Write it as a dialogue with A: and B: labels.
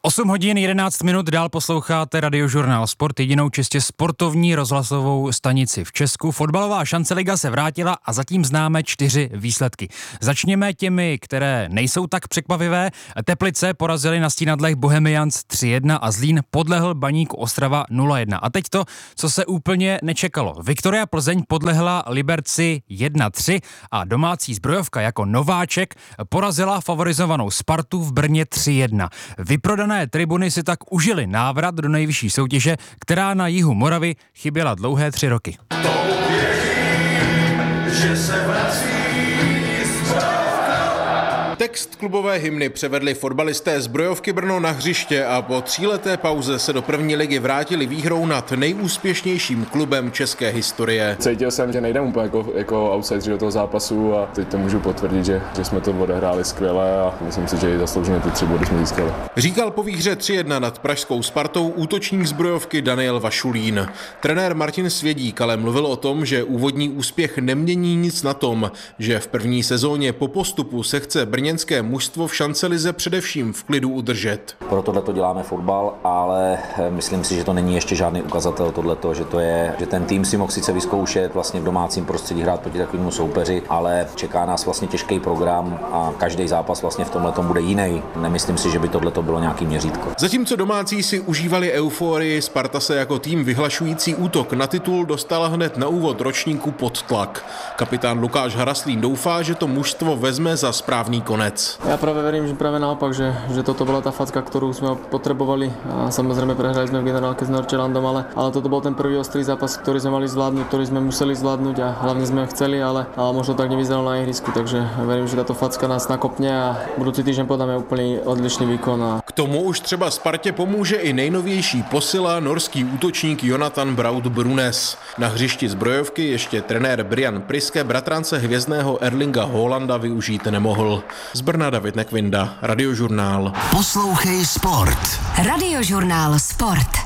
A: 8 hodin 11 minut dál posloucháte Radiožurnál Sport, jedinou čistě sportovní rozhlasovou stanici v Česku. Fotbalová Šanceliga se vrátila a zatím známe 4 výsledky. Začněme těmi, které nejsou tak překvapivé. Teplice porazili na Stínadlech Bohemians 3-1 a Zlín podlehl Baníku Ostrava 0-1. A teď to, co se úplně nečekalo. Viktoria Plzeň podlehla Liberci 1-3 a domácí Zbrojovka jako nováček porazila favorizovanou Spartu v Brně 3-1. Vyprodané tribuny si tak užili návrat do nejvyšší soutěže, která na jihu Moravy chyběla dlouhé 3 roky.
B: Text klubové hymny převedli fotbalisté Zbrojovky Brno na hřiště a po 3leté pauze se do první ligy vrátili výhrou nad nejúspěšnějším klubem české historie.
C: Cítil jsem, že nejdem úplně jako outsideri do toho zápasu a teď to můžu potvrdit, že jsme to odehráli skvěle a myslím si, že i zaslouženě ty 3 body jsme získali.
B: Říkal po výhře 3-1 nad pražskou Spartou útočník Zbrojovky Daniel Vašulín. Trenér Martin Svědík ale mluvil o tom, že úvodní úspěch nemění nic na tom, že v první sezóně po postupu se chce brněnské mužstvo v Šancelize především v klidu udržet.
D: Pro tohleto děláme fotbal, ale myslím si, že to není ještě žádný ukazatel tohleto, že ten tým si mohl sice vyzkoušet vlastně v domácím prostředí hrát proti takovému soupeři, ale čeká nás vlastně těžký program a každý zápas vlastně v tomhletom bude jiný. Nemyslím si, že by tohleto bylo nějaký měřítko.
B: Zatímco domácí si užívali euforii, Sparta se jako tým vyhlašující útok na titul dostala hned na úvod ročníku pod tlak. Kapitán Lukáš Haraslín doufá, že to mužstvo vezme za správný konec.
E: Ja práve verím, že práve naopak, že toto bola tá facka, ktorú sme potrebovali a samozrejme prehrali sme v generálke s Norčelandom, ale toto bol ten prvý ostrý zápas, ktorý sme mali zvládnuť, ktorý sme museli zvládnuť a hlavne sme ho chceli, ale možno tak nevyzeralo na ihrisku, takže verím, že táto facka nás nakopne a budúci týždeň podáme úplne odlišný výkon.
B: K tomu už třeba Spartě pomůže i nejnovější posila, norský útočník Jonathan Braut Brunes. Na hřišti Zbrojovky ještě trenér Brian Priske bratrance hvězdného Erlinga Haalanda využít nemohl. Z Brna David Nekvinda, Radiožurnál.
F: Poslouchej sport.
G: Radiožurnál Sport.